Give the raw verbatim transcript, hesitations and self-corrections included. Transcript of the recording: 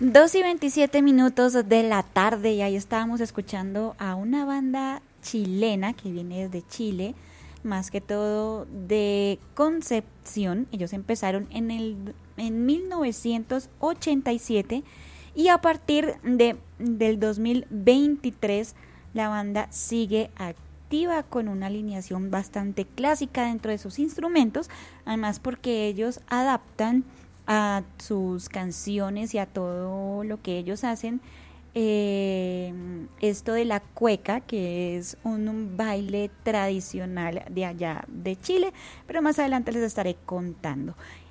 Dos y veintisiete minutos de la tarde y ahí estábamos escuchando a una banda chilena que viene desde Chile, más que todo de Concepción. Ellos empezaron en el en mil novecientos ochenta y siete y a partir de del dos mil veintitrés la banda sigue activa con una alineación bastante clásica dentro de sus instrumentos, además porque ellos adaptan a sus canciones y a todo lo que ellos hacen eh, esto de la cueca, que es un, un baile tradicional de allá de Chile, pero más adelante les estaré contando.